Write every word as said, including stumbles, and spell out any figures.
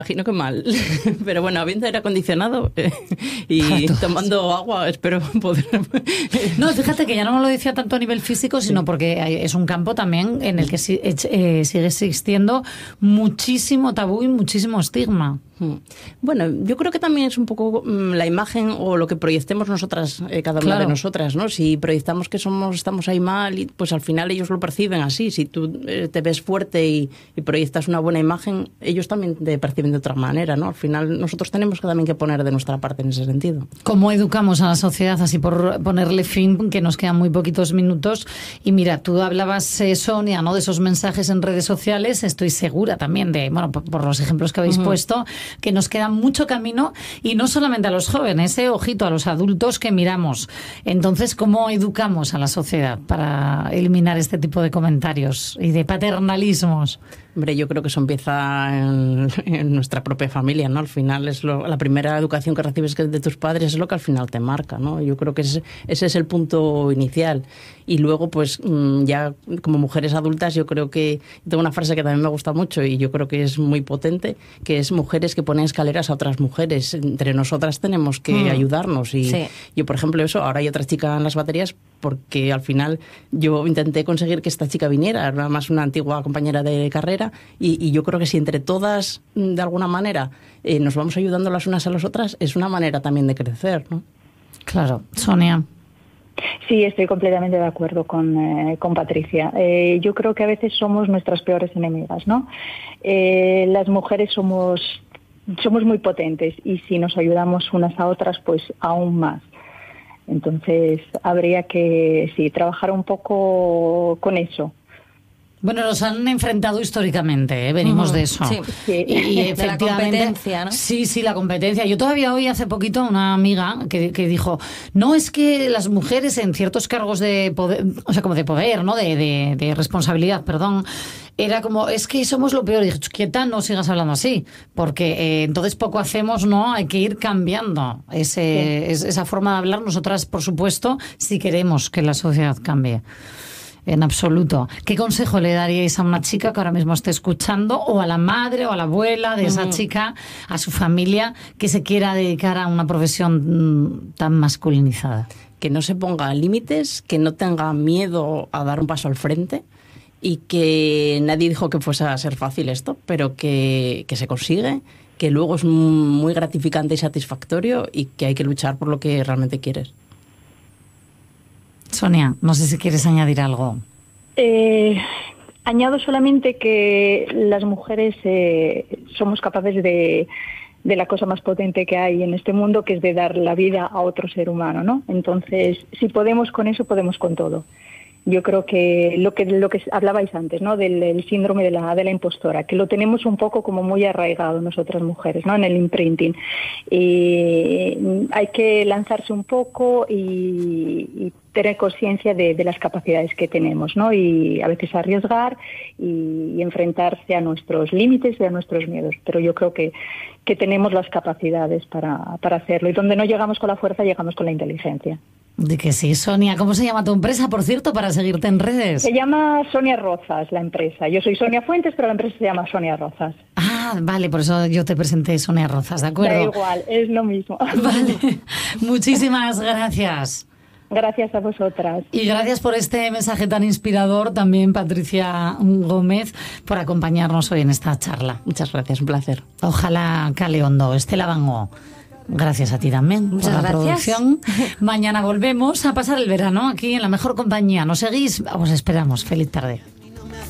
Imagino que mal, pero bueno, habiendo aire acondicionado eh, y tomando agua, espero poder... No, fíjate que ya no me lo decía tanto a nivel físico, sino sí. porque es un campo también en el que si, eh, sigue existiendo muchísimo tabú y muchísimo estigma. Bueno, yo creo que también es un poco mmm, la imagen o lo que proyectemos nosotras, eh, cada una claro. de nosotras, ¿no? Si proyectamos que somos, estamos ahí mal, y, pues al final ellos lo perciben así. Si tú eh, te ves fuerte y, y proyectas una buena imagen, ellos también te perciben de otra manera, ¿no? Al final nosotros tenemos que también que poner de nuestra parte en ese sentido. ¿Cómo educamos a la sociedad? Así por ponerle fin, que nos quedan muy poquitos minutos. Y mira, tú hablabas, eh, Sonia, ¿no? De esos mensajes en redes sociales. Estoy segura también de, bueno, por, por los ejemplos que habéis uh-huh. puesto, que nos queda mucho camino, y no solamente a los jóvenes, eh, ojito, a los adultos que miramos. Entonces, ¿cómo educamos a la sociedad para eliminar este tipo de comentarios y de paternalismos? Hombre, yo creo que eso empieza en, en nuestra propia familia, ¿no? Al final es lo, la primera educación que recibes de tus padres es lo que al final te marca, ¿no? Yo creo que ese, ese es el punto inicial. Y luego, pues, ya como mujeres adultas, yo creo que... Tengo una frase que también me gusta mucho y yo creo que es muy potente, que es mujeres que ponen escaleras a otras mujeres. Entre nosotras tenemos que mm. ayudarnos. Y sí. yo, por ejemplo, eso, ahora hay otra chica en las baterías porque al final yo intenté conseguir que esta chica viniera, era más una antigua compañera de carrera, y, y yo creo que si entre todas, de alguna manera, eh, nos vamos ayudando las unas a las otras, es una manera también de crecer, ¿no? Claro. Sonia. Sí, estoy completamente de acuerdo con, eh, con Patricia. Eh, yo creo que a veces somos nuestras peores enemigas, ¿no? Eh, las mujeres somos, somos muy potentes y si nos ayudamos unas a otras, pues aún más. Entonces, habría que, sí, trabajar un poco con eso. Bueno, nos han enfrentado históricamente, ¿eh? Venimos uh-huh. de eso. Sí, sí. Y, y efectivamente, la competencia, ¿no? Sí, sí, la competencia. Yo todavía oí hace poquito a una amiga que, que dijo, no, es que las mujeres en ciertos cargos de poder, o sea, como de poder, ¿no? De, de, de responsabilidad, perdón, era como, es que somos lo peor. Y dije, quieta, no sigas hablando así, porque eh, entonces poco hacemos, ¿no? Hay que ir cambiando ese, sí. es, esa forma de hablar. Nosotras, por supuesto, si queremos que la sociedad cambie. En absoluto. ¿Qué consejo le daríais a una chica que ahora mismo esté escuchando, o a la madre o a la abuela de esa uh-huh. chica, a su familia, que se quiera dedicar a una profesión tan masculinizada? Que no se ponga límites, que no tenga miedo a dar un paso al frente, y que nadie dijo que fuese a ser fácil esto, pero que, que se consigue, que luego es muy gratificante y satisfactorio, y que hay que luchar por lo que realmente quieres. Sonia, no sé si quieres añadir algo. Eh, añado solamente que las mujeres eh, somos capaces de, de la cosa más potente que hay en este mundo, que es de dar la vida a otro ser humano, ¿no? Entonces, si podemos con eso, podemos con todo. Yo creo que lo que lo que hablabais antes, ¿no? Del, del síndrome de la de la impostora, que lo tenemos un poco como muy arraigado nosotras mujeres, ¿no? En el imprinting. Y hay que lanzarse un poco y, y tener conciencia de, de las capacidades que tenemos, ¿no? Y a veces arriesgar y, y enfrentarse a nuestros límites y a nuestros miedos. Pero yo creo que, que tenemos las capacidades para, para hacerlo. Y donde no llegamos con la fuerza, llegamos con la inteligencia. De que sí. Sonia, ¿cómo se llama tu empresa, por cierto, para seguirte en redes? Se llama Sonia Rozas, la empresa. Yo soy Sonia Fuentes, pero la empresa se llama Sonia Rozas. Ah, vale, por eso yo te presenté Sonia Rozas, ¿de acuerdo? Da igual, es lo mismo. Vale, muchísimas gracias. Gracias a vosotras. Y gracias por este mensaje tan inspirador también, Patricia Gómez, por acompañarnos hoy en esta charla. Muchas gracias, un placer. Ojalá cale hondo. Estela Bango, gracias a ti también. Muchas por la gracias. producción. Mañana volvemos a pasar el verano aquí en la mejor compañía. ¿Nos seguís? Os esperamos. Feliz tarde.